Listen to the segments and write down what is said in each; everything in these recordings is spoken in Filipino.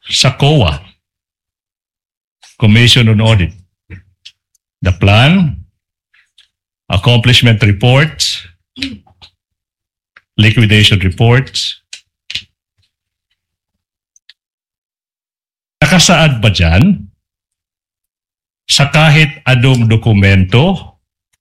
sa COA, Commission on Audit. The plan, accomplishment reports, liquidation reports. Nakasaad ba dyan sa kahit anong dokumento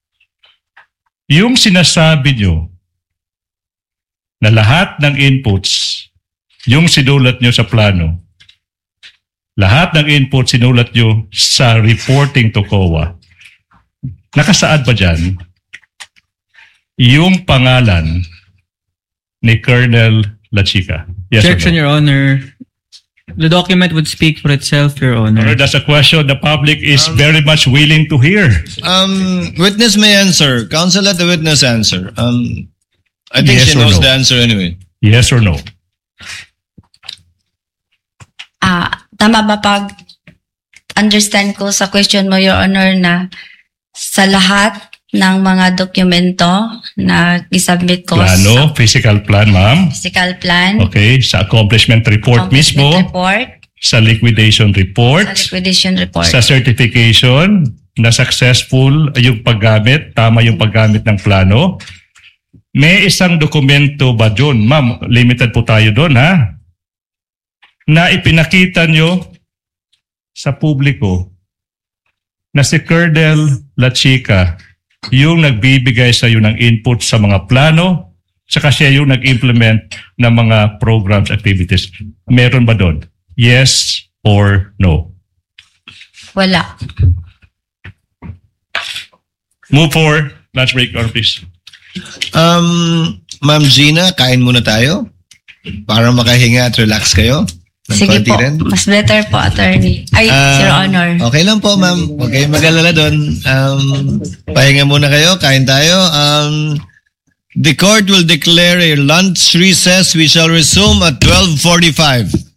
yung sinasabi nyo na lahat ng inputs, yung sinulat nyo sa plano, lahat ng inputs sinulat nyo sa reporting to COA, nakasaad ba dyan yung pangalan ni Colonel Lachica? Yes Objection, or no? Your Honor. The document would speak for itself, Your Honor. That's a question the public is very much willing to hear. Witness may answer. Counsel, let the witness answer. I think Yes she or knows no? the answer anyway. Yes or no? Tama ba pag understand ko sa question mo, Your Honor, na sa lahat ng mga dokumento na isubmit ko Plano, physical plan, ma'am. sa physical plan, Okay, sa accomplishment report mismo, report, sa liquidation report, sa liquidation report, sa certification na successful yung paggamit, tama yung paggamit ng plano. May isang dokumento ba doon, ma'am, limited po tayo doon ha, na ipinakita nyo sa publiko na si Colonel Lachica yung nagbibigay sa iyo ng input sa mga plano, saka siya yung nag-implement ng mga programs, activities. Meron ba doon? Yes or no? wala. Move forward. Lunch break, or please. Ma'am Gina, kain muna tayo para makahinga at relax kayo. ng Sige konti po, rin. mas better po, attorney. Ay, Your Honor. Okay lang po, ma'am. Huwag kayong mag-alala doon. Pahinga muna kayo, kain tayo. The court will declare a lunch recess. We shall resume at 12:45.